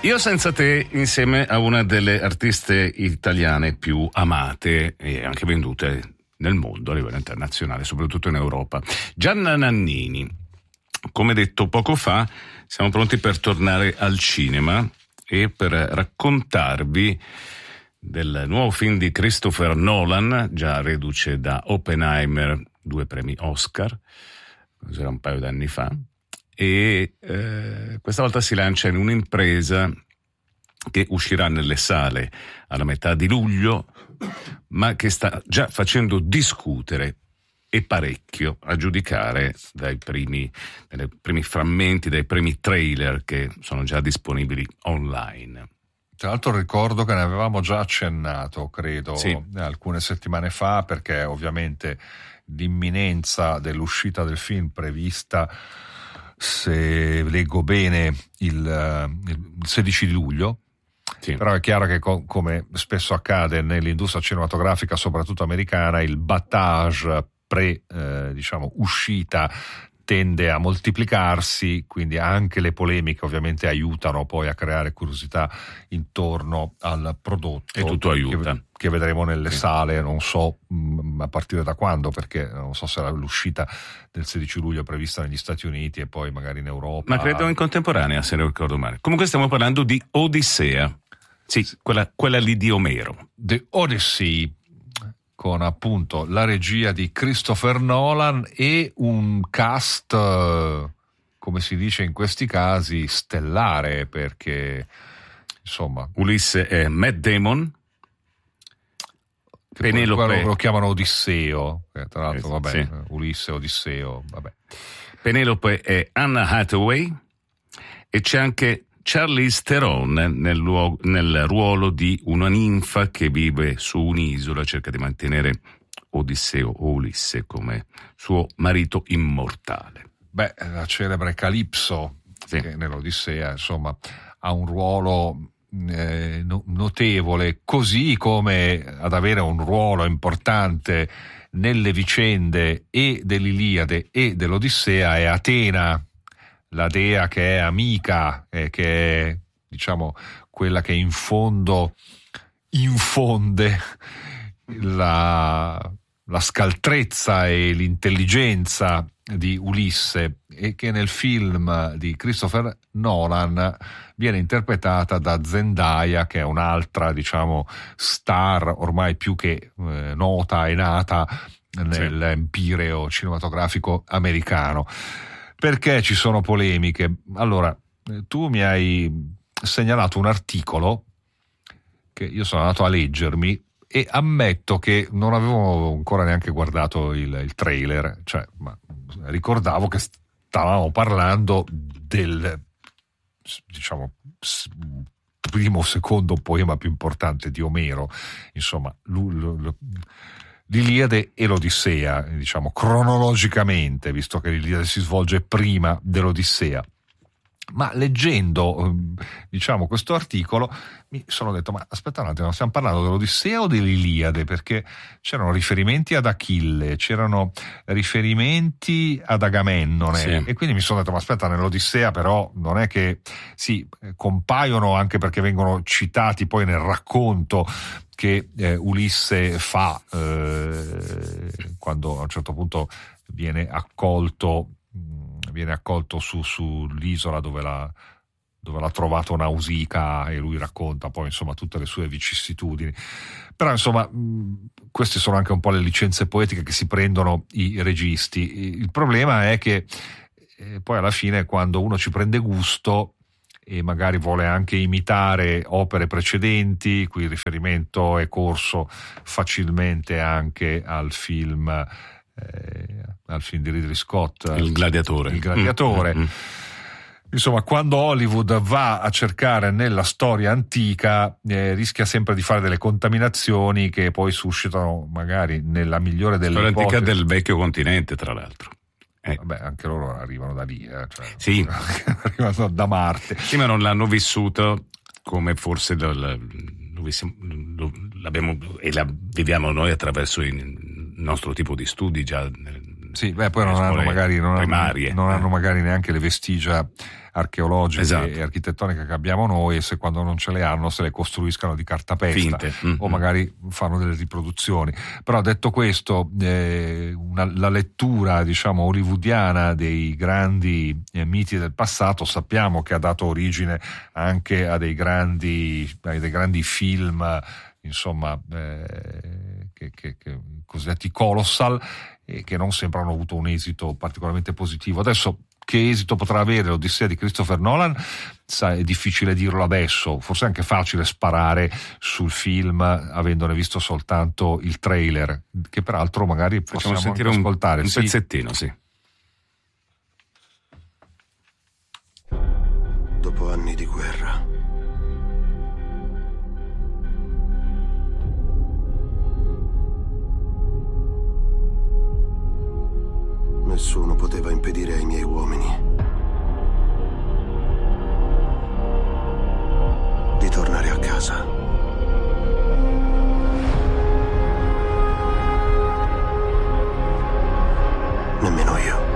Io senza te, insieme a una delle artiste italiane più amate e anche vendute nel mondo a livello internazionale, soprattutto in Europa, Gianna Nannini. Come detto poco fa, siamo pronti per tornare al cinema e per raccontarvi del nuovo film di Christopher Nolan, già reduce da Oppenheimer, 2 premi Oscar, cos'era un paio d'anni fa, e questa volta si lancia in un'impresa che uscirà nelle sale alla metà di luglio, ma che sta già facendo discutere e parecchio, a giudicare dai primi frammenti, dai primi trailer che sono già disponibili online. Tra l'altro ricordo che ne avevamo già accennato, credo, sì, alcune settimane fa, perché ovviamente l'imminenza dell'uscita del film prevista, se leggo bene, il 16 di luglio. Sì. Però è chiaro che come spesso accade nell'industria cinematografica, soprattutto americana, il battage uscita tende a moltiplicarsi, quindi anche le polemiche ovviamente aiutano poi a creare curiosità intorno al prodotto. E tutto aiuta. Che vedremo nelle sale, non so a partire da quando, perché non so se l'uscita del 16 luglio è prevista negli Stati Uniti e poi magari in Europa. Ma credo in contemporanea, se non ricordo male. Comunque stiamo parlando di Odissea. Sì, quella lì di Omero. The Odyssey, con appunto la regia di Christopher Nolan e un cast, come si dice in questi casi, stellare, perché insomma Ulisse è Matt Damon, Penelope lo chiamano Odisseo, tra l'altro vabbè, sì. Ulisse, Odisseo, vabbè. Penelope è Anna Hathaway e c'è anche Charlize Theron nel ruolo di una ninfa che vive su un'isola, cerca di mantenere Odisseo o Ulisse come suo marito immortale. Beh, la celebre Calipso, sì, che nell'Odissea insomma ha un ruolo notevole, così come ad avere un ruolo importante nelle vicende e dell'Iliade e dell'Odissea è Atena, la dea che è amica e che è, diciamo, quella che in fondo infonde la scaltrezza e l'intelligenza di Ulisse, e che nel film di Christopher Nolan viene interpretata da Zendaya, che è un'altra, diciamo, star ormai più che nota e nata nell'empireo cinematografico americano. Perché ci sono polemiche? Allora, tu mi hai segnalato un articolo che io sono andato a leggermi e ammetto che non avevo ancora neanche guardato il trailer, cioè, ma ricordavo che stavamo parlando del, diciamo, primo o secondo poema più importante di Omero, insomma, l'Iliade e l'Odissea, diciamo cronologicamente, visto che l'Iliade si svolge prima dell'Odissea. Ma leggendo, diciamo, questo articolo mi sono detto: ma aspetta un attimo, stiamo parlando dell'Odissea o dell'Iliade? Perché c'erano riferimenti ad Achille, c'erano riferimenti ad Agamennone, sì. E quindi mi sono detto: ma aspetta, nell'Odissea però non è che compaiono, anche perché vengono citati poi nel racconto che Ulisse fa quando a un certo punto viene accolto sull'isola dove l'ha trovato Nausicaa, e lui racconta poi insomma tutte le sue vicissitudini. Però insomma queste sono anche un po' le licenze poetiche che si prendono i registi. Il problema è che poi alla fine, quando uno ci prende gusto e magari vuole anche imitare opere precedenti, qui il riferimento è corso facilmente anche al film di Ridley Scott, Il Gladiatore. Insomma, quando Hollywood va a cercare nella storia antica rischia sempre di fare delle contaminazioni che poi suscitano, magari nella migliore delle ipotesi, storia antica del vecchio continente, tra l'altro. Vabbè, anche loro arrivano da lì, cioè, sì, arrivano da Marte. Sì, ma non l'hanno vissuto come forse la viviamo noi attraverso il nostro tipo di studi già Sì, poi non hanno magari neanche le vestigia archeologiche esatto. e architettoniche che abbiamo noi, e se quando non ce le hanno se le costruiscano di cartapesta. Finte. O magari fanno delle riproduzioni. Però detto questo, la lettura, diciamo, hollywoodiana dei grandi miti del passato sappiamo che ha dato origine anche a dei grandi film, insomma, che cosiddetti colossal, e che non sempre hanno avuto un esito particolarmente positivo. Adesso che esito potrà avere l'Odissea di Christopher Nolan è difficile dirlo adesso, forse è anche facile sparare sul film avendone visto soltanto il trailer, che peraltro magari possiamo sentire anche ascoltare un pezzettino, sì. Dopo anni di guerra, nessuno poteva impedire ai miei uomini di tornare a casa. Nemmeno io.